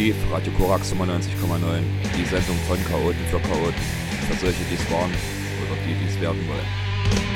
Kollektiv, Radio Korax 95,9. Die Sendung von Chaoten für Chaoten. Für solche, die es waren oder die es werden wollen.